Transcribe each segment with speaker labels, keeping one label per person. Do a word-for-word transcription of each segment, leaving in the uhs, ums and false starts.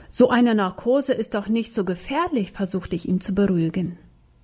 Speaker 1: So eine Narkose ist doch nicht so gefährlich, versuchte ich ihn zu beruhigen.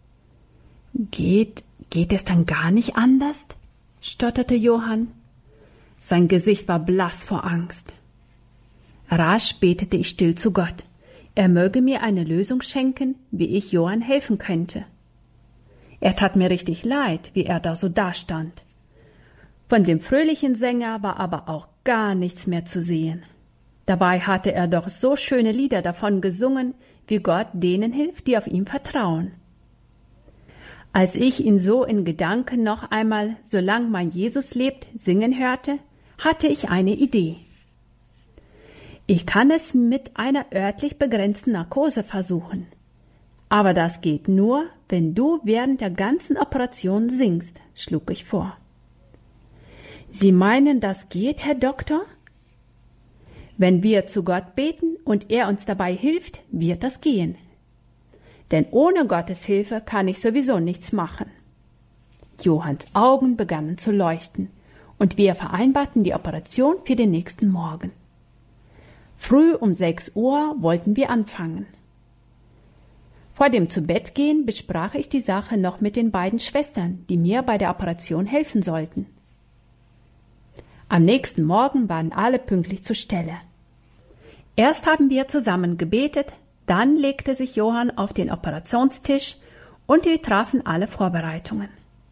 Speaker 1: Geht, geht es dann gar nicht anders? Stotterte Johann. Sein Gesicht war blass vor Angst. Rasch betete ich still zu Gott. Er möge mir eine Lösung schenken, wie ich Johann helfen könnte. Er tat mir richtig leid, wie er da so dastand. Von dem fröhlichen Sänger war aber auch gar nichts mehr zu sehen. Dabei hatte er doch so schöne Lieder davon gesungen, wie Gott denen hilft, die auf ihn vertrauen. Als ich ihn so in Gedanken noch einmal "Solang mein Jesus lebt" singen hörte, hatte ich eine Idee. Ich kann es mit einer örtlich begrenzten Narkose versuchen. Aber das geht nur, wenn du während der ganzen Operation singst, schlug ich vor. Sie meinen, das geht, Herr Doktor? Wenn wir zu Gott beten und er uns dabei hilft, wird das gehen. Denn ohne Gottes Hilfe kann ich sowieso nichts machen. Johanns Augen begannen zu leuchten und wir vereinbarten die Operation für den nächsten Morgen. Früh um sechs Uhr wollten wir anfangen. Vor dem Zubettgehen besprach ich die Sache noch mit den beiden Schwestern, die mir bei der Operation helfen sollten. Am nächsten Morgen waren alle pünktlich zur Stelle. Erst haben wir zusammen gebetet, dann legte sich Johann auf den Operationstisch und wir trafen alle Vorbereitungen.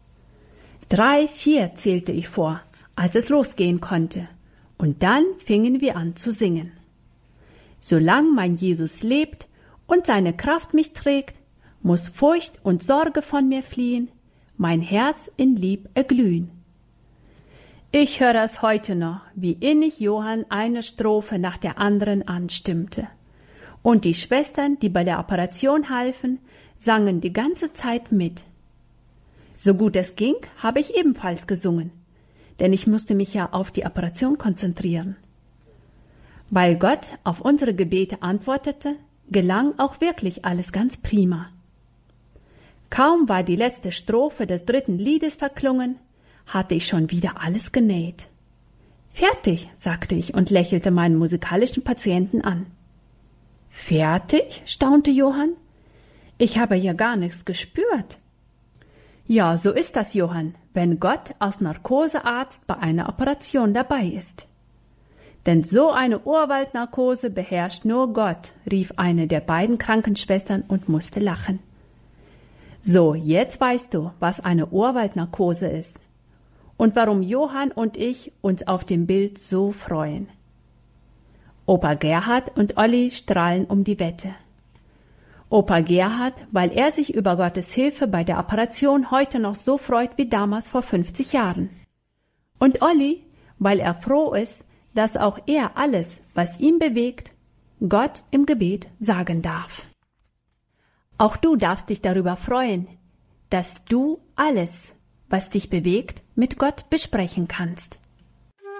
Speaker 1: Drei, vier zählte ich vor, als es losgehen konnte, und dann fingen wir an zu singen. Solang mein Jesus lebt und seine Kraft mich trägt, muss Furcht und Sorge von mir fliehen, mein Herz in Lieb erglühen. Ich höre es heute noch, wie innig Johann eine Strophe nach der anderen anstimmte. Und die Schwestern, die bei der Operation halfen, sangen die ganze Zeit mit. So gut es ging, habe ich ebenfalls gesungen, denn ich musste mich ja auf die Operation konzentrieren. Weil Gott auf unsere Gebete antwortete, gelang auch wirklich alles ganz prima. Kaum war die letzte Strophe des dritten Liedes verklungen, hatte ich schon wieder alles genäht. »Fertig«, sagte ich und lächelte meinen musikalischen Patienten an. »Fertig?«, staunte Johann. »Ich habe ja gar nichts gespürt.« »Ja, so ist das, Johann, wenn Gott als Narkosearzt bei einer Operation dabei ist.« »Denn so eine Urwaldnarkose beherrscht nur Gott«, rief eine der beiden Krankenschwestern und musste lachen. »So, jetzt weißt du, was eine Urwaldnarkose ist und warum Johann und ich uns auf dem Bild so freuen.« Opa Gerhard und Olli strahlen um die Wette. Opa Gerhard, weil er sich über Gottes Hilfe bei der Operation heute noch so freut wie damals vor fünfzig Jahren. Und Olli, weil er froh ist, dass auch er alles, was ihn bewegt, Gott im Gebet sagen darf. Auch du darfst dich darüber freuen, dass du alles, was dich bewegt, mit Gott besprechen kannst.